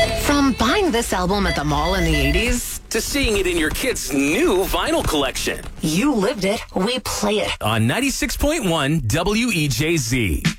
From buying this album at the mall in the 80s to seeing it in your kid's new vinyl collection. You lived it, we play it. On 96.1 WEJZ.